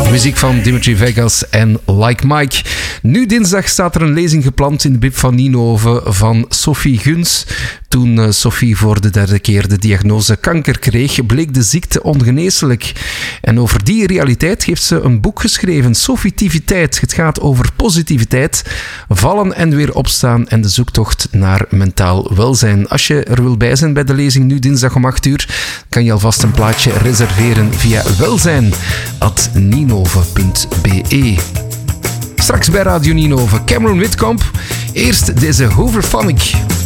Muziek van Dimitri Vegas en Like Mike. Nu dinsdag staat er een lezing gepland in de Bib van Nienhoven van Sophie Guns. Toen Sophie voor de derde keer de diagnose kanker kreeg, bleek de ziekte ongeneeslijk. En over die realiteit heeft ze een boek geschreven, Sophitiviteit. Het gaat over positiviteit, vallen en weer opstaan en de zoektocht naar mentaal welzijn. Als je er wil bij zijn bij de lezing nu dinsdag om 8 uur, kan je alvast een plaatsje reserveren via welzijn@nienhoven.be. Straks bij Radio Nienhoven, Cameron Whitcomb. Eerst deze Hooverphonic.